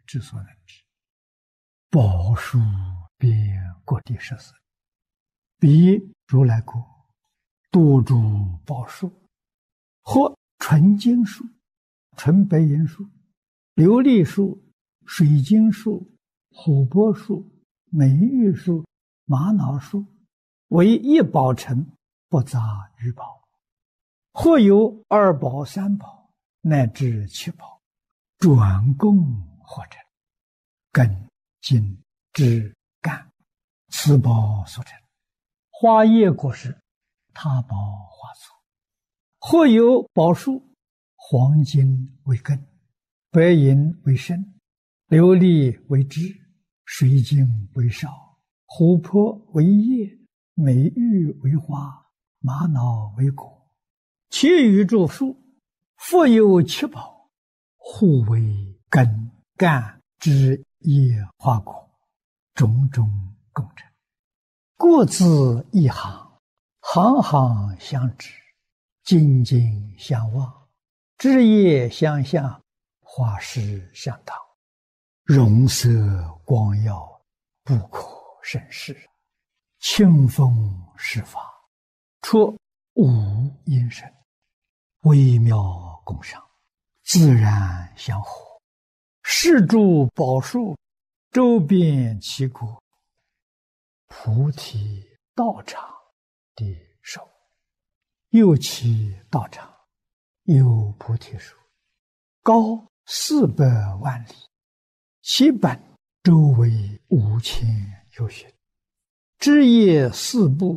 之所能知。宝树遍各地14，彼如来国，多诸宝树，或纯金树、纯白银树、琉璃树、水晶树、琥珀树、美玉树、玛瑙树，为一宝城，不杂于宝。或有2宝、3宝，乃至7宝，转供或成，根、茎、枝、干，此宝所成。花叶果实，他宝花簇。或有宝树，黄金为根，白银为身，琉璃为枝，水晶为少，琥珀为叶，美玉为花，玛瑙为果。其余诸树，复有7宝，互为根、干、枝、叶、花、果，种种共成。各自一行，行行相知，茎茎相望，枝叶相向，花实相当，容色光耀，不可胜视。清风施法，出无因声，微妙共赏，自然相合。是诸宝树，周遍其国，菩提道场的手。又其道场，有菩提树，高400万里，其本周围5000由旬，枝叶4部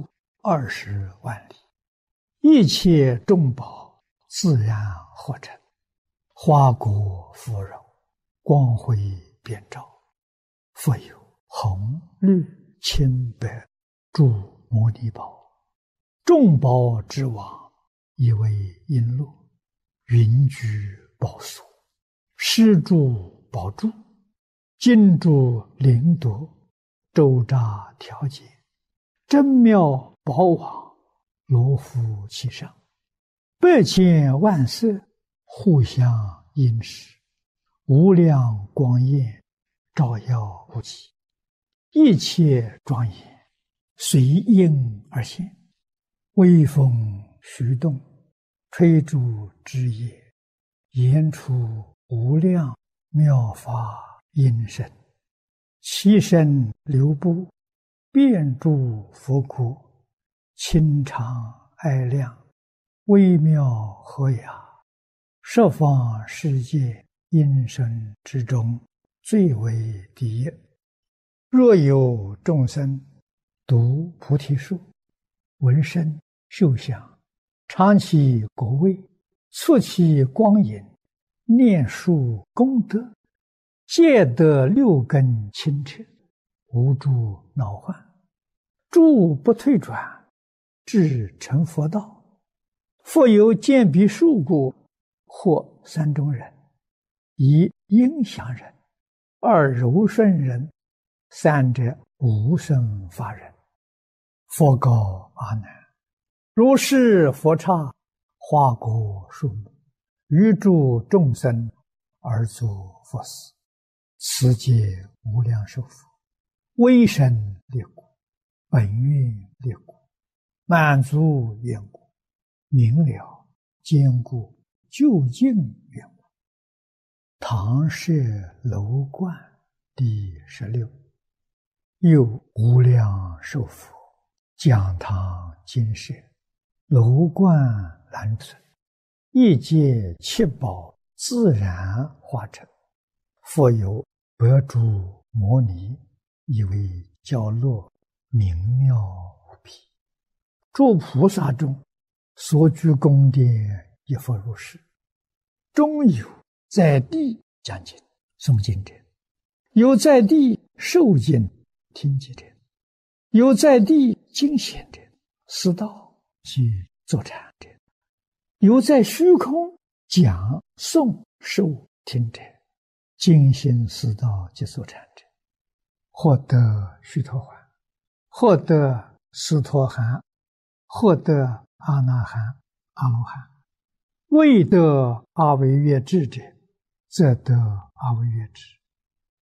20万里，一切众宝自然合成，花果芙蓉，光辉遍照。复有红、绿、青、白诸摩尼宝，众宝之王，以为璎珞，云居宝所，施诸宝柱，金珠灵夺，周匝调节，真妙宝网，罗敷其上，100千万色，互相映饰，无量光焰，照耀无极，一切庄严，随应而现。微风徐动，吹诸枝叶，言出无量妙法音声，其声流布，遍诸佛国，清长爱亮，微妙和雅，十方世界音声之中，最为第一。若有众生读菩提树，闻声嗅香，尝其果味，触其光影，念树功德，皆得6根清澈，无诸恼患，诸不退转，至成佛道。复有见彼树果，或3种人：一音响人，二柔顺人，三者无生法人。佛告阿难：如是佛刹，花果树木，于诸众生而作佛事，此皆无量寿佛，威神力故，本愿力故，满足愿故，明了坚固究竟愿故。唐舍楼观第16。又无量寿佛，讲堂金舍，楼观栏存，一界7宝自然化成。复有100诸摩尼，以为教乐，明妙无比。诸菩萨中，所居宫殿亦复如是。中有在地讲经诵经者，有在地受经听经者，有在地经显者，思道及坐禅者，有在虚空讲诵受听者，精心思道及坐禅者，获得须陀洹，获得斯陀含，获得阿那含、阿罗汉。未得阿惟越致者，则得阿惟越致；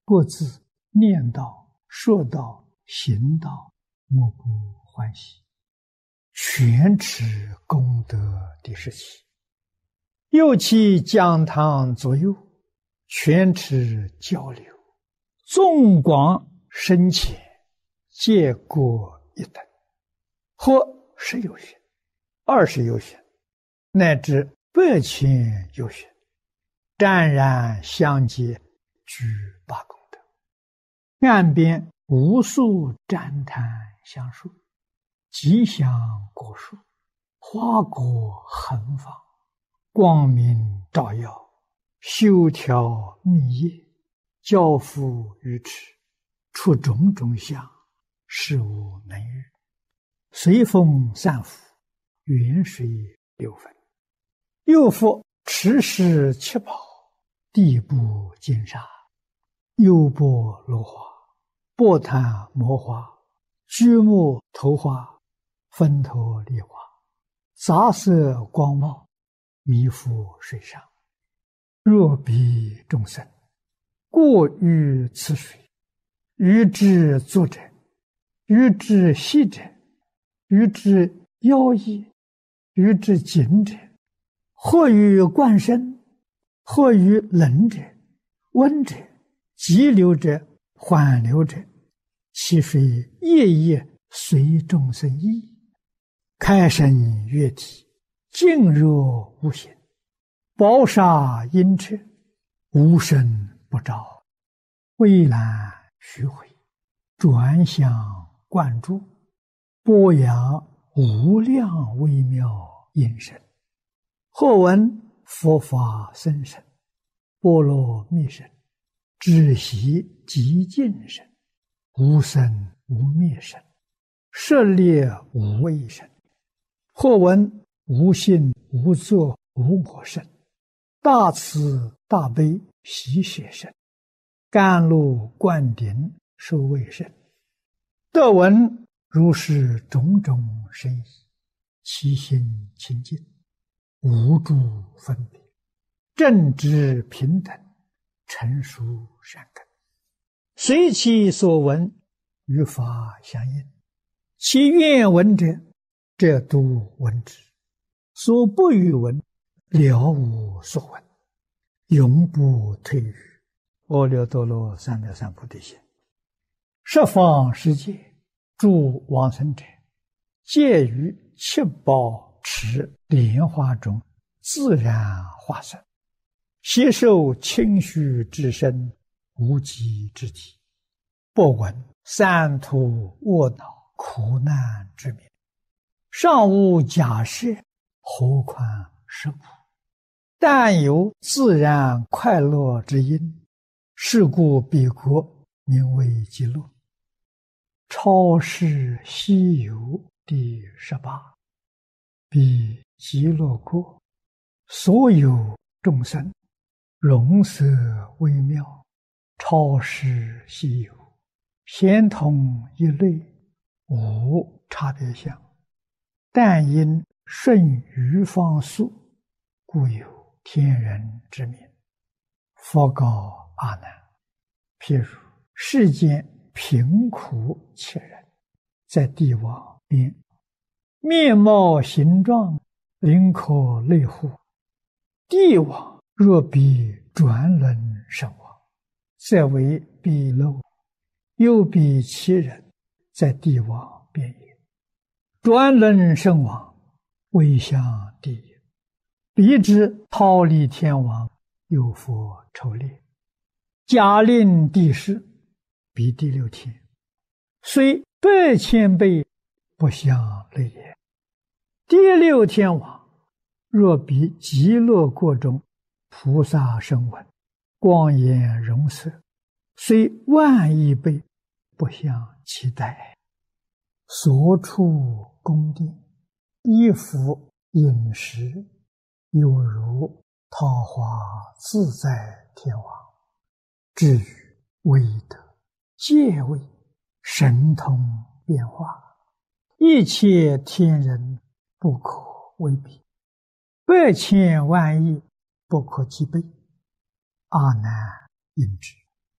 各自念道、说道、行道，莫不欢喜，全持功德第17。又其讲堂左右，全持交流，纵广深浅，皆各一等，或10有学、20有学，乃至100千有学，湛然相接，具八功德。岸边无数赞叹相述，吉祥果树，花果横放，光明照耀，修条密叶，交付于持，出种种相，事无能遇。随风散伏，远水流分。又复持世七宝，地部金沙，优波罗花，波檀摩花，居木头花，分头梨花，杂色光茂，弥覆水上。若彼众生过于此水，于之作者，于之息者，于之妖异，于之紧者，或于灌身，或于冷者、温者、急流者、缓流者，其水夜夜随众生意，开生悦体，静若无形，宝沙阴彻，无声不照，蔚蓝虚回，转向灌注，波扬无量微妙音声。或闻佛法僧声，波罗蜜声，止息极静声，无生无灭声，舍猎无畏声。或闻无性无作无我声，大慈大悲喜舍声，甘露灌顶受卫声。得闻如是种种声意，其心清净，无诸分别，正直平等，成熟善根，随其所闻，与法相应。其愿闻者，则度闻之；所不欲闻，了无所闻，永不退于阿耨多罗三藐三菩提心。十方世界诸往生者，皆于七宝池莲花中自然化身，携受清虚之身，无极之体，不闻三途卧恼苦难之名，尚无假设，何况是苦？但有自然快乐之因，是故彼国名为极乐。超世西游第18。彼极乐国，所有众生，容色微妙，超世西游，咸同一类，无差别相。但因顺于方速，故有天人之名。佛告阿难：譬如世间贫苦切人，在地网边，面貌形状，灵可类乎？地网若比转轮身亡，则为彼漏；又比其人，在地网边也。转轮身亡，为向地也。彼之忉利天王，有佛抽猎，假令地势，彼第6天，虽100千倍，不相类也。第6天王，若比极乐国中菩萨声闻，光颜容色，虽10000亿倍，不相期待。所处宫殿，衣服饮食，有如桃花自在天王。至于威德、戒位、神通变化，一切天人不可为比，100千万亿不可计备。阿难应知。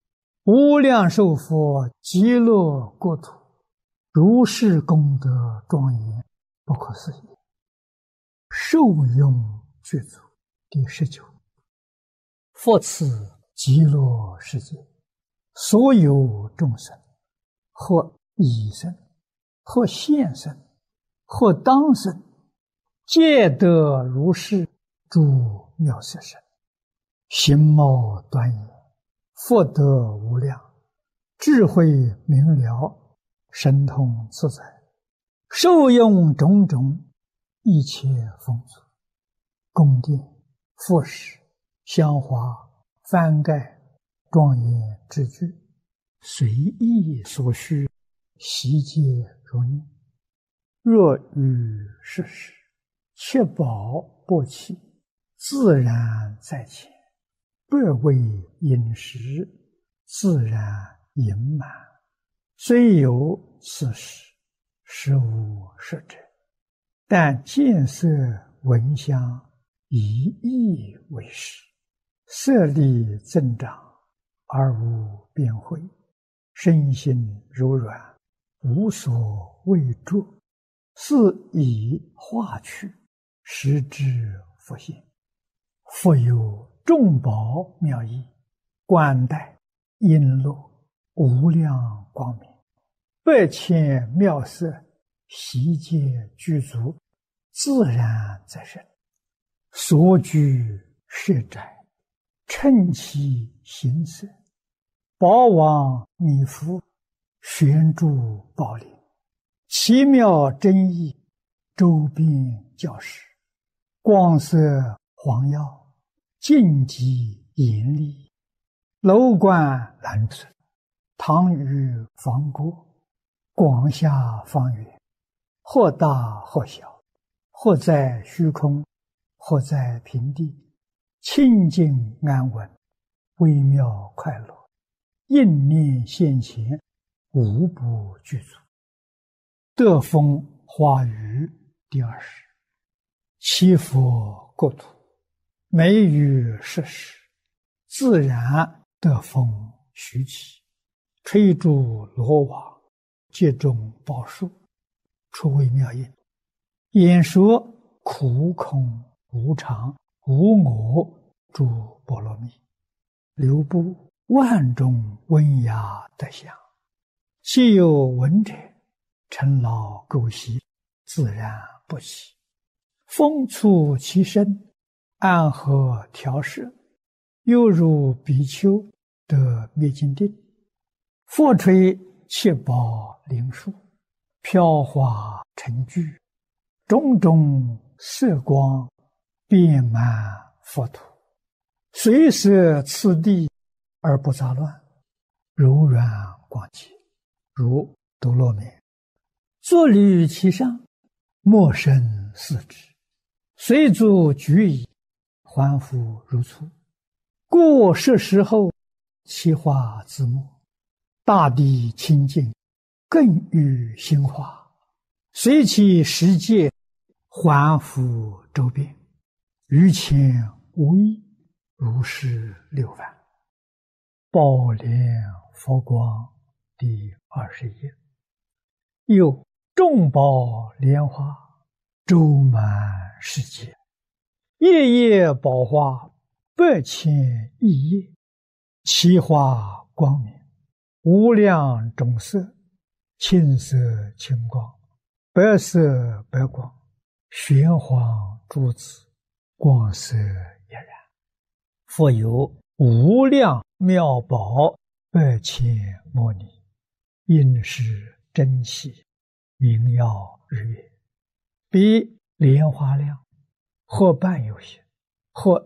无量寿佛极乐国土，如是功德庄严不可思议。受用具足。第19，佛此极乐世界所有众生，或已生，或现生，或当生，皆得如是诸妙色身，形貌端严，福德无量，智慧明了，神通自在，受用种种一切丰足，宫殿、佛室、香花、幡盖、庄严之具，随意所需，悉皆如念。若遇世事，切宝不起，自然在前，不为饮食，自然盈满。虽有此事，实无实者，但见色闻香，以意为实，色力增长，而无边慧，身心柔软，无所畏著，是以化去，实之佛性。复有众宝妙义，冠带璎珞，无量光明，百千妙色，悉皆具足，自然在身。所居舍宅，称其形色，宝王弥覆，悬诸宝林，奇妙真义，周边教室，光色黄耀，净极严厉，楼观栏楯，堂宇房郭，广厦方圆，或大或小，或在虚空，或在平地，清净安稳，微妙快乐，应念现前，无不具足。德风华语第20。其佛国土，每于世时，自然德风徐起，吹诸罗网，皆中宝树，出微妙音，演说苦空无常无我诸波罗蜜，流布万种温雅德相，其有闻者，尘劳垢习，自然不起。风触其身，安和调摄，犹如比丘得灭尽定。佛吹七宝灵树，飘华成聚，种种色光，遍满佛土，随摄次第而不杂乱，柔软广洁，如多罗面。坐履其上，莫生四肢，随足举矣，还复如初。故是时候，其化自没，大地清净，更与心化，随其世界，还复周遍，于前无异，如是6万。宝莲佛光第21。又众宝莲花，周满世界，夜夜宝花，100千亿叶，其花光明，无量种色，青色青光，白色白光，玄黄珠子，光色一然。复有无量妙宝，100千摩尼，应是珍奇，明耀日月，比莲花量，或半有些，或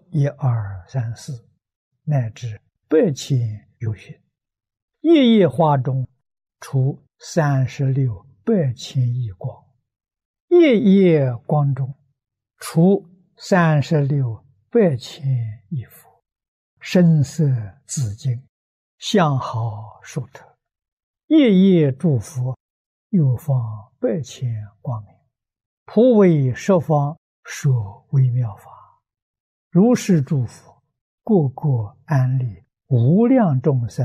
1、2、3、4，乃至100千有些。夜夜花中，出36百千亿光，夜夜光中，出36百千亿佛，声色紫金，相好殊特。夜夜诸佛，又放100千光明，普为十方说微妙法。如是诸佛，个个安立无量众生，